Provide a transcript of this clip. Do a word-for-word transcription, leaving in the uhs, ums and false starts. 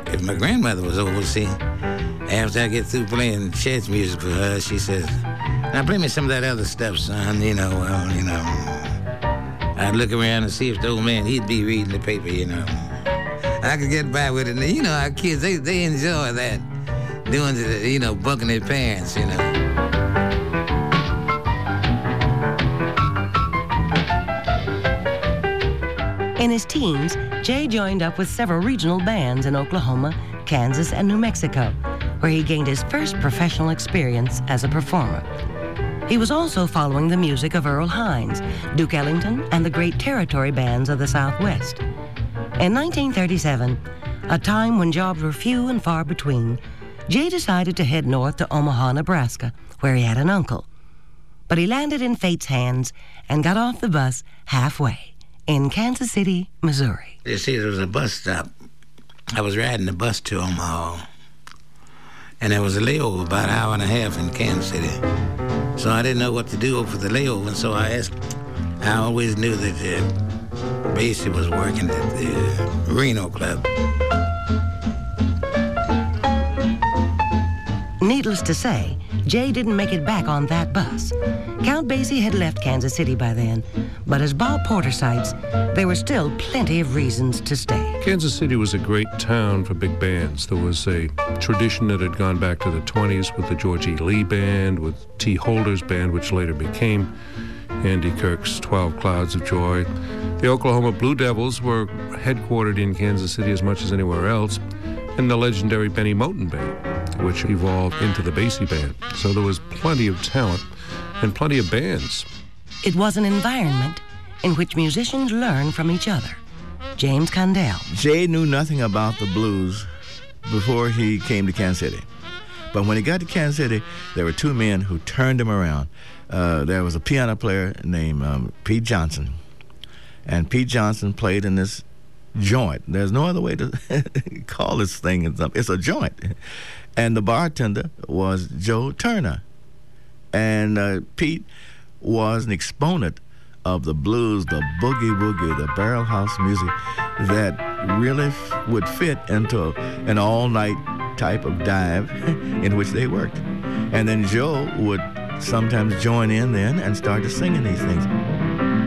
if my grandmother was over, see, after I get through playing church music for her, she says, now play me some of that other stuff, son, you know, well, you know. I'd look around and see if the old man, he'd be reading the paper, you know. I could get by with it. And, you know, our kids, they, they enjoy that, doing, the, you know, bucking their parents, you know. In his teens, Jay joined up with several regional bands in Oklahoma, Kansas, and New Mexico, where he gained his first professional experience as a performer. He was also following the music of Earl Hines, Duke Ellington, and the great territory bands of the Southwest. In nineteen thirty-seven, a time when jobs were few and far between, Jay decided to head north to Omaha, Nebraska, where he had an uncle. But he landed in fate's hands and got off the bus halfway in Kansas City, Missouri. You see, there was a bus stop. I was riding the bus to Omaha, and there was a layover about an hour and a half in Kansas City. So I didn't know what to do for the layover, and so I asked. I always knew that uh, Basie was working at the uh, Reno Club. Needless to say, Jay didn't make it back on that bus. Count Basie had left Kansas City by then, but as Bob Porter cites, there were still plenty of reasons to stay. Kansas City was a great town for big bands. There was a tradition that had gone back to the twenties with the George E. Lee Band, with T. Holder's band, which later became Andy Kirk's twelve Clouds of Joy. The Oklahoma Blue Devils were headquartered in Kansas City as much as anywhere else, and the legendary Benny Moten Band, which evolved into the Basie Band. So there was plenty of talent and plenty of bands. It was an environment in which musicians learned from each other. James Condell. Jay knew nothing about the blues before he came to Kansas City. But when he got to Kansas City, there were two men who turned him around. Uh, there was a piano player named um, Pete Johnson. And Pete Johnson played in this joint. There's no other way to call this thing. It's a joint. And the bartender was Joe Turner. And uh, Pete was an exponent of the blues, the boogie-woogie, the barrel house music that really f- would fit into an all-night type of dive in which they worked. And then Joe would sometimes join in then and start to singing these things.